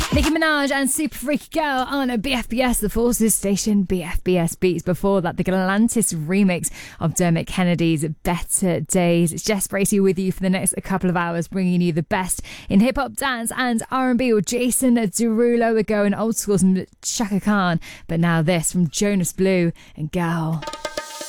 Nicki Minaj and Super Freaky Girl on a BFBS, the Forces station. BFBS Beats. Before that, the Galantis remix of Dermot Kennedy's Better Days. It's Jess Bracey with you for the next couple of hours, bringing you the best in hip-hop, dance and R&B with Jason Derulo. We're going old school from Chaka Khan, but now this from Jonas Blue and Gal.